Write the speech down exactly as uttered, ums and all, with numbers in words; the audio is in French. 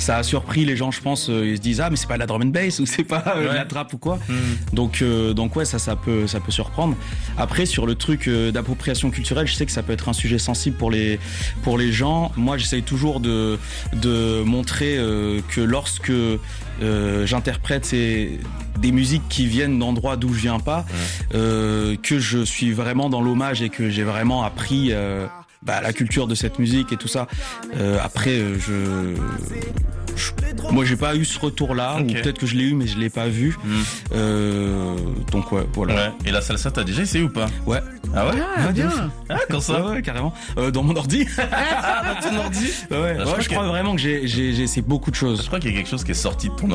ça a surpris les gens, je pense. Euh, ils se disent ah mais c'est pas de la drum and bass ou c'est pas euh, Ouais. de la trap ou quoi. Mmh. Donc euh, donc ouais ça ça peut ça peut surprendre. Après sur le truc euh, d'appropriation culturelle, je sais que ça peut être un sujet sensible pour les pour les gens. Moi j'essaye toujours de de montrer euh, que lorsque euh, j'interprète ces des musiques qui viennent d'endroits d'où je viens pas, euh, que je suis vraiment dans l'hommage et que j'ai vraiment appris euh, bah, la culture de cette musique et tout ça. Euh, après, euh, je, je, moi, j'ai pas eu ce retour-là, Ok. ou peut-être que je l'ai eu, mais je l'ai pas vu. Mmh. Euh, donc ouais, voilà. Ouais. Et la salsa, t'as déjà essayé ou pas? Ouais. Ah ouais? Ah, Ouais, de bien. ouf. Ah, quand ça? Ouais, ouais, carrément. Euh, dans mon ordi. Ah, dans ton ordi? Ouais, ouais, je ouais, crois je que- crois vraiment que j'ai, j'ai, j'ai essayé beaucoup de Je choses. crois qu'il y a quelque chose qui est sorti de ton